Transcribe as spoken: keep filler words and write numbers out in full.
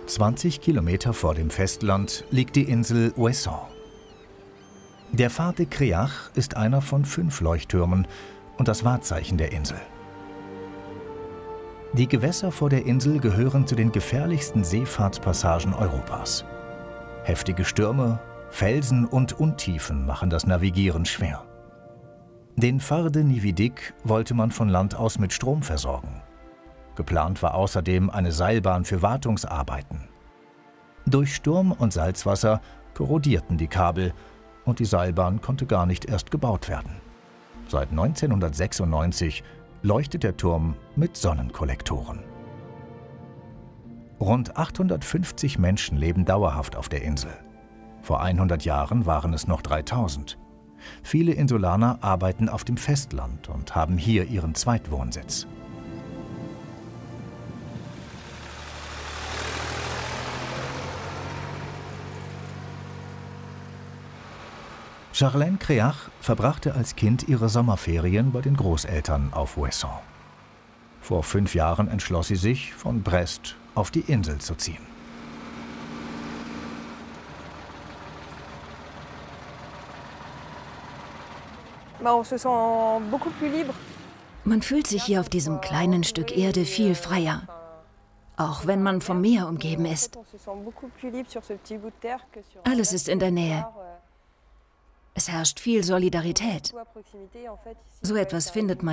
zwanzig Kilometer vor dem Festland liegt die Insel Ouessant. Der Phare de Créach ist einer von fünf Leuchttürmen und das Wahrzeichen der Insel. Die Gewässer vor der Insel gehören zu den gefährlichsten Seefahrtspassagen Europas. Heftige Stürme, Felsen und Untiefen machen das Navigieren schwer. Den Phare de Nividic wollte man von Land aus mit Strom versorgen. Geplant war außerdem eine Seilbahn für Wartungsarbeiten. Durch Sturm und Salzwasser korrodierten die Kabel und die Seilbahn konnte gar nicht erst gebaut werden. Seit neunzehnhundertsechsundneunzig leuchtet der Turm mit Sonnenkollektoren. Rund achthundertfünfzig Menschen leben dauerhaft auf der Insel. Vor hundert Jahren waren es noch dreitausend. Viele Insulaner arbeiten auf dem Festland und haben hier ihren Zweitwohnsitz. Charlène Créach verbrachte als Kind ihre Sommerferien bei den Großeltern auf Ouessant. Vor fünf Jahren entschloss sie sich, von Brest auf die Insel zu ziehen. Man fühlt sich hier auf diesem kleinen Stück Erde viel freier, auch wenn man vom Meer umgeben ist. Alles ist in der Nähe. Es herrscht viel Solidarität. So etwas findet man